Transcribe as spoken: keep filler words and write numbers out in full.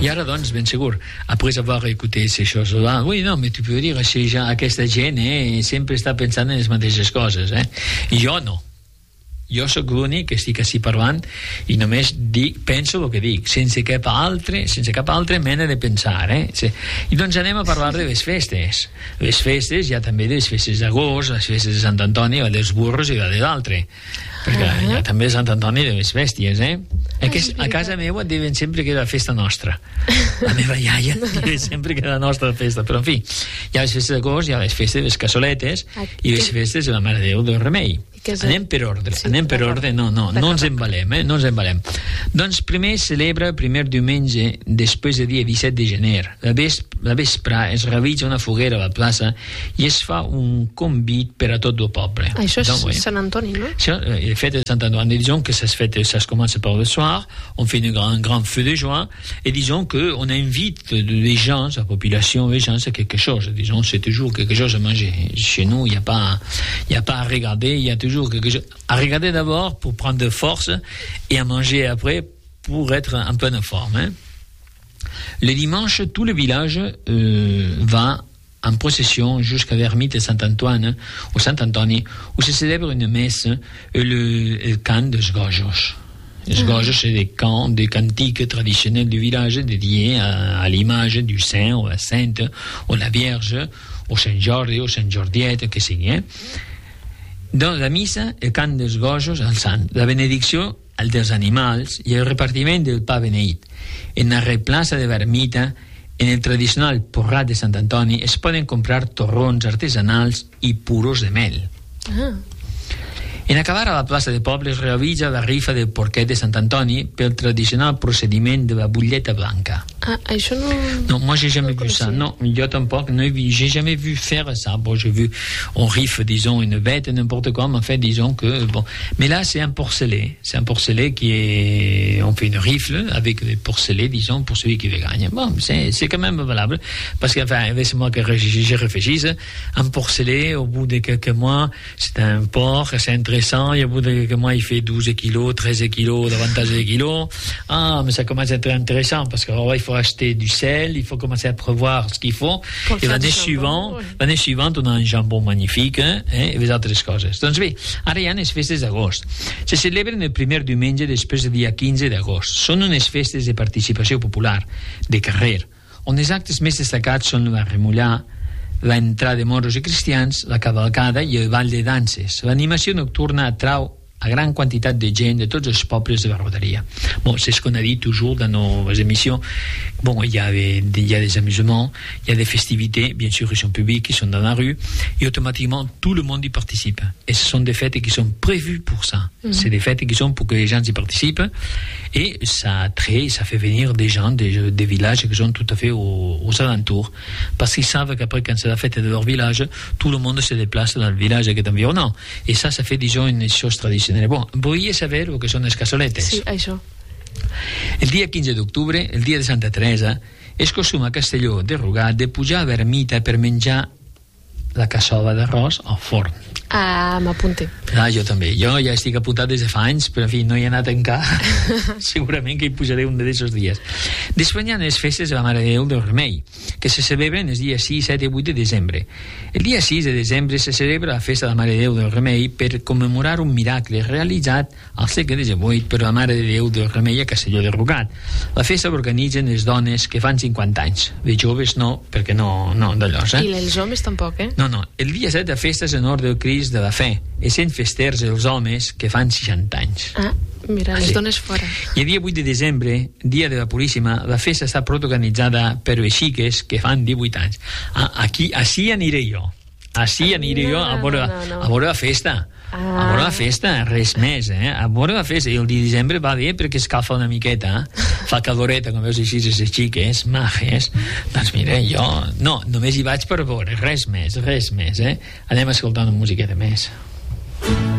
I ara, doncs, ben segur, après avoir écouté ces choses-là, oui, non, mais tu peux dire que ja, aquesta gent eh, sempre està pensant en les mateixes coses, eh? I jo no. Jo sóc l'únic que estic així parlant i només dic, penso el que dic, sense cap altre, sense cap altra mena de pensar, eh? I doncs anem a parlar de les festes. Les festes, ja també de les festes d'agost, les festes de Sant Antoni, la dels burros i la de l'altre. Perquè uh-huh. hi ha també Sant Antoni de les bèsties, eh? Aquest, a casa meva diuen sempre que era la festa nostra. La meva iaia diu sempre que era la nostra festa. Però, en fi, hi ha les festes d'agost, hi ha les festes de les cassoletes i les festes de la Mare de Déu del Remei. Anem per ordre, sí, anem per ordre, no, no, no ens embalem, eh, no ens embalem. Doncs primer celebra el primer diumenge després del dia disset de gener. La, vesp, la vespra es realitza una foguera a la plaça i es fa un convit per a tot el poble. Això és Donc, oui. Sant Antoni, no? Això, les fêtes de Sant Antoni, disons que ça se fête, ça se commence par le soir, on fait un grand, grand feu de joie, et disons qu'on invite les gens, la population, les gens, c'est quelque chose. Disons, c'est toujours quelque chose à manger. Chez nous, il n'y a pas, il n'y a pas à regarder, il y a toujours quelque chose à regarder d'abord pour prendre de force et à manger après pour être en pleine forme. Hein. Le dimanche, tout le village euh, va en procession jusqu'à l'ermite Saint-Antoine ou Saint-Antoni où se célèbre une messe et le, le cant des gojos. Les gojos, c'est des cants, des cantiques traditionnels du village dédiés à, à l'image du saint ou la sainte ou la vierge ou Saint Jordi ou Saint Jordiette, que sigui, eh? Doncs la missa, el cant dels gojos al sant, la benedicció al dels animals i el repartiment del pa beneït. En la replaça de l'ermita, en el tradicional porrat de Sant Antoni, es poden comprar torrons artesanals i puros de mel. Ah. En acabar a la plaça de poble es realitza la rifa del porquet de Sant Antoni pel tradicional procediment de la butlleta blanca. Ah, això no... Non, moi j'ai jamais vu ça. Non, yo tampoco. No, j'ai jamais vu faire ça. Bon, j'ai vu, on rife, disons, une bête, n'importe quoi, mais en fait, disons que, bon. Mais là, c'est un porcelet. C'est un porcelet qui est, on fait une rifle avec des porcelets, disons, pour celui qui le gagne. Bon, c'est, c'est quand même valable. Parce que, enfin, laissez-moi que je réfléchisse. Un porcelet, au bout de quelques mois, c'est un porc, c'est un et au bout de quelques mois il fait douze kilos, treize kilos, davantage de kilos. Ah, mais ça commence à être intéressant parce que alors, il faut acheter du sel, il faut commencer à prévoir ce qu'il faut. Pour et l'année suivante, oui. l'année suivante on a un jambon magnifique eh, et les altres coses. Doncs bé, ara hi ha les festes d'agost. Se celebren el primer diumenge després del dia quinze d'agost. Són unes festes de participació popular, de carrer, on els actes més destacats són la remullà, l'entrada de moros i cristians, la cavalcada i el ball de danses. L'animació nocturna atrau a gran quantitat de gent de tots els pobles de la rodalia. Bon, c'est ce qu'on a dit toujours dans nos émissions. Bon, il y a, il y a des amusements, il y a des festivités, bien sûr, ils sont publics, ils sont dans la rue, et automatiquement, tout le monde y participe. Et ce sont des fêtes qui sont prévues pour ça. Mm-hmm. C'est des fêtes qui sont pour que les gens y participent, et ça attrait, ça fait venir des gens des, des villages qui sont tout à fait aux, aux alentours, parce qu'ils savent qu'après, quand c'est la fête de leur village, tout le monde se déplace dans le village qui est environnant. Et ça, ça fait, disons, une chose traditionnelle. Bon, volia saber el que són les cassoletes. Sí, això. El dia quinze d'octubre, el dia de Santa Teresa, és costum a Castelló de Rugat de pujar a l'ermita per menjar la cassola d'arròs al forn. Ah, m'apunte. Ah, jo també. Jo ja estic apuntat des de fa anys, però en fi, no hi he anat encara. Segurament que hi pujaré un d'aquests dies. Després hi ha les festes de la Mare de Déu del Remei, que se celebren els dies sis, set i vuit de desembre. El dia sis de desembre se celebra la festa de la Mare de Déu del Remei per commemorar un miracle realitzat al segle divuit per la Mare de Déu del Remei a Castelló de Rugat. La festa l'organitzen les dones que fan cinquanta anys. Les joves no, perquè no, no d'allò, eh? I els homes tampoc, eh? No, no. El dia set de festa és en honor del Crist de la Fe, essent festers els homes que fan seixanta anys. Ah, mira, les sí. dones fora. I el dia vuit de desembre, dia de la Puríssima, la festa està protagonitzada per les xiques que fan divuit anys. Ah, aquí, així aniré jo. Així aniré no, jo a veure, no, no. a veure la festa. Ah. A veure la festa, res més, eh? A veure la festa. I el dia de desembre va bé perquè escalfa una miqueta, eh? Fa caloreta, com veus així, les xiques, majes. Doncs mira, jo... No, només hi vaig per veure, res més, res més, eh? Anem escoltant una musiqueta més.